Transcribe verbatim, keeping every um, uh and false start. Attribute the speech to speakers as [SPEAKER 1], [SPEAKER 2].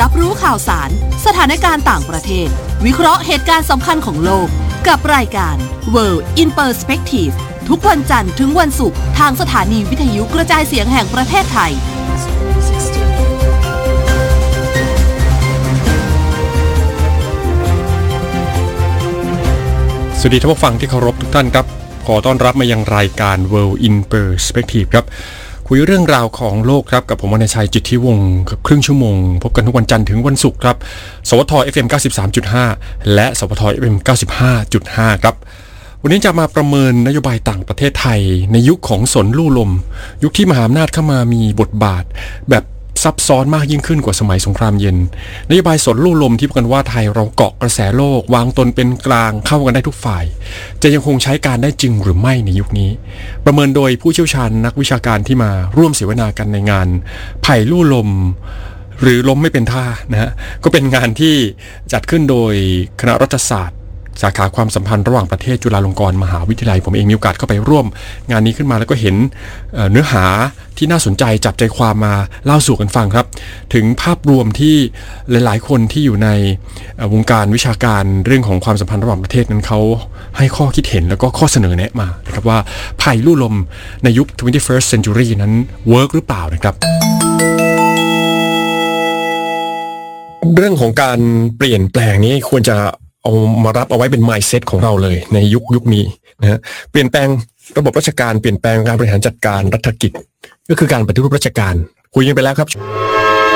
[SPEAKER 1] รับรู้ข่าวสารสถานการณ์ต่างประเทศวิเคราะห์เหตุการณ์สำคัญของโลกกับรายการ World in Perspective ทุกวันจันทร์ถึงวันศุกร์ทางสถานีวิทยุกระจายเสียงแห่งประเทศไทย
[SPEAKER 2] สวัสดีท่านผู้ฟังที่เคารพทุกท่านครับขอต้อนรับมายังรายการ World in Perspective ครับคุยเรื่องราวของโลกครับกับผมวรรณชัยจิตทิวงศ์กับครึ่งชั่วโมงพบกันทุกวันจันทร์ถึงวันศุกร์ครับสวท เอฟ เอ็ม เก้าสิบสามจุดห้า และสวท เอฟ เอ็ม เก้าสิบห้าจุดห้า ครับวันนี้จะมาประเมินนโยบายต่างประเทศไทยในยุคของสนลู่ลมยุคที่มหาอำนาจเข้ามามีบทบาทแบบซับซ้อนมากยิ่งขึ้นกว่าสมัยสงครามเย็นนโยบายสนลู่ลมที่พูดกันว่าไทยเราเกาะกระแสโลกวางตนเป็นกลางเข้ากันได้ทุกฝ่ายจะยังคงใช้การได้จริงหรือไม่ในยุคนี้ประเมินโดยผู้เชี่ยวชาญนักวิชาการที่มาร่วมเสวนากันในงานไผ่ลู่ลมหรือลมไม่เป็นท่านะฮะก็เป็นงานที่จัดขึ้นโดยคณะรัฐศาสตร์สาขาความสัมพันธ์ระหว่างประเทศจุฬาลงกรณ์มหาวิทยาลัยผมเองมีโอกาสเข้าไปร่วมงานนี้ขึ้นมาแล้วก็เห็นเนื้อหาที่น่าสนใจจับใจความมาเล่าสู่กันฟังครับถึงภาพรวมที่หลายๆคนที่อยู่ในวงการวิชาการเรื่องของความสัมพันธ์ระหว่างประเทศนั้นเขาให้ข้อคิดเห็นแล้วก็ข้อเสนอแนะมานะครับว่าไผ่ลู่ลมในยุค ทเวนตี้เฟิร์ส century นั้นเวิร์กหรือเปล่านะครับเรื่องของการเปลี่ยนแปลงนี้ควรจะเอามารับเอาไว้เป็น mindset ของเราเลยในยุคยุคนี้นะฮะเปลี่ยนแปลงระบบราชการเปลี่ยนแปลงการบริหารจัดการรัฐกิจก็คือการปฏิรูปราชการคุยกันไปแล้วครับ